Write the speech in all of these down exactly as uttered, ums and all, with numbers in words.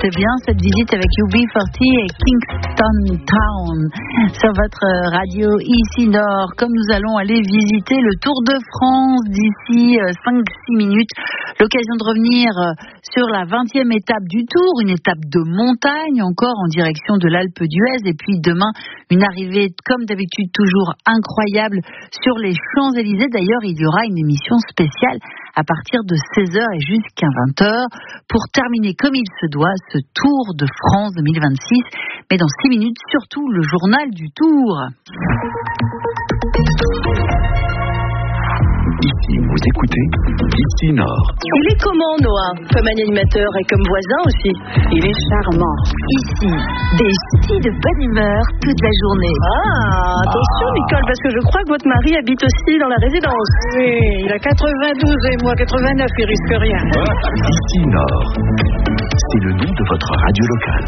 écoutez bien cette visite avec U B quarante et Kingston Town sur votre radio ici Nord. Comme nous allons aller visiter le Tour de France d'ici cinq six minutes, l'occasion de revenir sur la vingtième étape du Tour, une étape de montagne encore en direction de l'Alpe d'Huez, et puis demain une arrivée comme d'habitude toujours incroyable sur les Champs-Élysées. D'ailleurs, il y aura une émission spéciale à partir de seize heures et jusqu'à vingt heures pour terminer comme il se doit ce Tour de France deux mille vingt-six. Mais dans six minutes, surtout le journal du Tour. Ici, vous écoutez Ici Nord. Il est comment, Noah? Comme animateur et comme voisin aussi. Il est charmant. Ici, des ch'tis de bonne humeur toute la journée. Ah, attention, ah. Nicole, parce que je crois que votre mari habite aussi dans la résidence. Oui, il a quatre-vingt-douze et moi quatre-vingt-neuf, il risque rien. Ici Nord, c'est le nom de votre radio locale.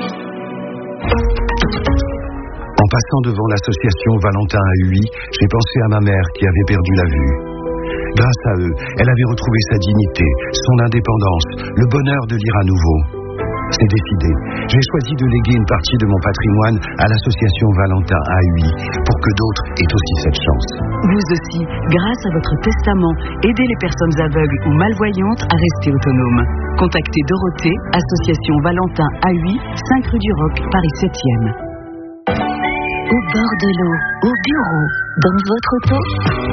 En passant devant l'association Valentin à Huy, j'ai pensé à ma mère qui avait perdu la vue. Grâce à eux, elle avait retrouvé sa dignité, son indépendance, le bonheur de lire à nouveau. C'est décidé. J'ai choisi de léguer une partie de mon patrimoine à l'association Valentin à Huy pour que d'autres aient aussi cette chance. Vous aussi, grâce à votre testament, aidez les personnes aveugles ou malvoyantes à rester autonomes. Contactez Dorothée, association Valentin à Huy, cinq rue du Roc, Paris septième. Au bord de l'eau, au bureau, dans votre auto.